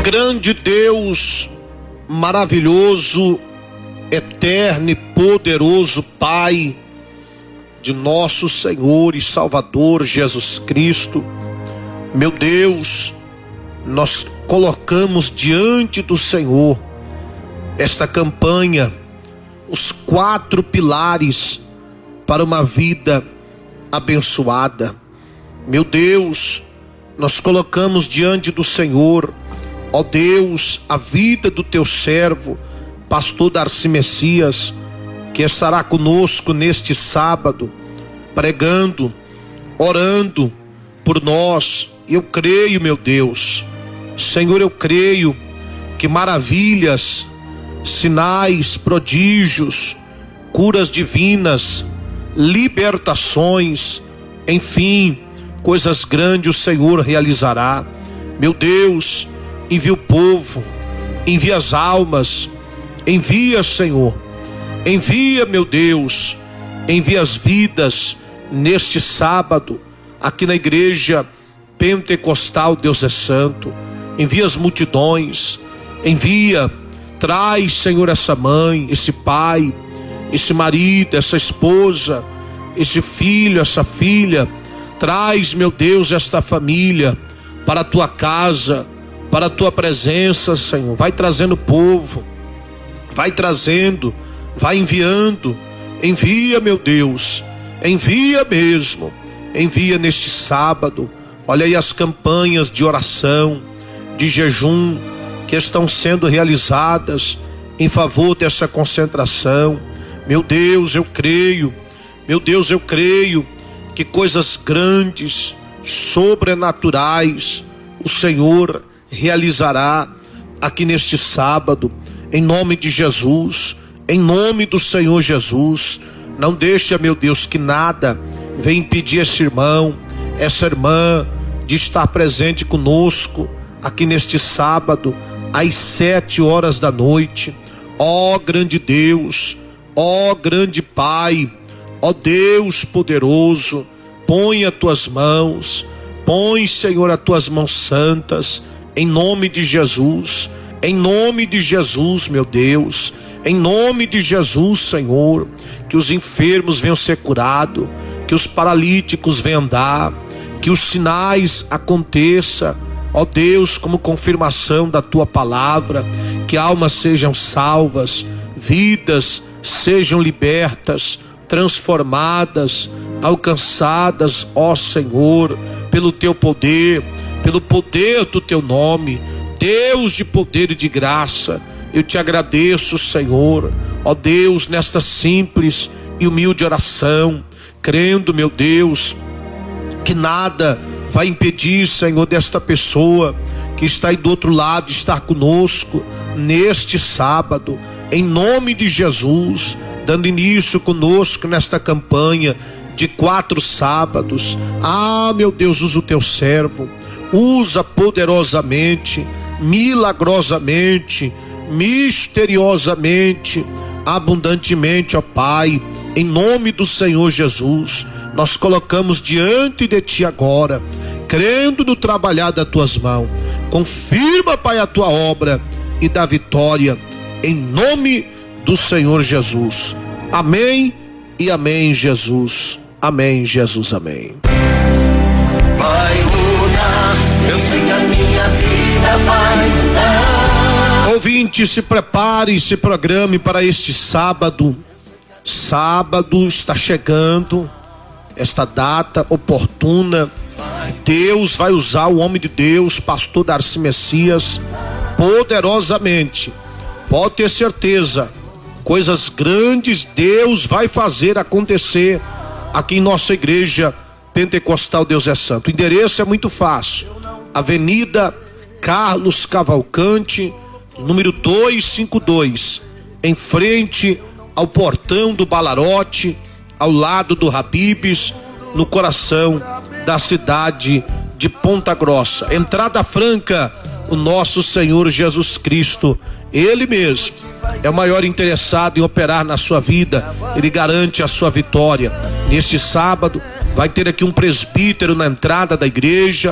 Grande Deus, maravilhoso, eterno e poderoso Pai de nosso Senhor e Salvador Jesus Cristo, meu Deus, nós colocamos diante do Senhor esta campanha, os 4 pilares para uma vida abençoada. Meu Deus, nós colocamos diante do Senhor, ó Deus, a vida do teu servo, pastor Darcy Messias, que estará conosco neste sábado, pregando, orando por nós. Eu creio, meu Deus, Senhor, eu creio que maravilhas, sinais, prodígios, curas divinas, libertações, enfim, coisas grandes o Senhor realizará. Meu Deus, envia o povo, envia as almas, envia, Senhor, envia, meu Deus, envia as vidas neste sábado, aqui na igreja pentecostal Deus é Santo. Envia as multidões, envia, traz, Senhor, essa mãe, esse pai, esse marido, essa esposa, esse filho, essa filha. Traz, meu Deus, esta família para a tua casa, para a tua presença, Senhor. Vai trazendo o povo, vai trazendo, vai enviando. Envia, meu Deus, envia mesmo, envia neste sábado. Olha aí as campanhas de oração, de jejum, que estão sendo realizadas em favor dessa concentração. Meu Deus, eu creio, meu Deus, eu creio que coisas grandes, sobrenaturais, o Senhor realizará aqui neste sábado, em nome de Jesus, em nome do Senhor Jesus. Não deixa, meu Deus, que nada venha impedir esse irmão, essa irmã, de estar presente conosco aqui neste sábado, às 7h da noite. Ó grande Deus, ó grande Pai, ó Deus poderoso, põe as tuas mãos, põe, Senhor, as tuas mãos santas, em nome de Jesus, meu Deus, em nome de Jesus, Senhor, que os enfermos venham ser curados, que os paralíticos venham andar, que os sinais aconteçam, ó Deus, como confirmação da tua palavra, que almas sejam salvas, vidas sejam libertas, transformadas, alcançadas, ó Senhor, pelo teu poder, pelo poder do teu nome, Deus de poder e de graça. Eu te agradeço, Senhor, ó Deus, nesta simples e humilde oração, crendo, meu Deus, que nada vai impedir, Senhor, desta pessoa que está aí do outro lado de estar conosco neste sábado, em nome de Jesus, dando início conosco nesta campanha de 4 sábados. Ah, meu Deus, usa o teu servo, usa poderosamente, milagrosamente, misteriosamente, abundantemente, ó Pai, em nome do Senhor Jesus. Nós colocamos diante de ti agora, crendo no trabalhar das tuas mãos. Confirma, Pai, a tua obra e dá vitória, em nome do Senhor Jesus. Amém e amém, Jesus. Amém, Jesus, amém. Vai mudar, eu sei que a minha vida vai mudar. Ouvinte, se prepare e se programe para este sábado. Sábado está chegando, esta data oportuna. Deus vai usar o homem de Deus, pastor Darcy Messias, poderosamente. Pode ter certeza, coisas grandes Deus vai fazer acontecer aqui em nossa igreja pentecostal Deus é Santo. O endereço é muito fácil: Avenida Carlos Cavalcante, número 252, em frente ao portão do Balarote, ao lado do Habib's, no coração da cidade de Ponta Grossa. Entrada franca, o nosso Senhor Jesus Cristo, Ele mesmo é o maior interessado em operar na sua vida. Ele garante a sua vitória. Neste sábado vai ter aqui um presbítero na entrada da igreja,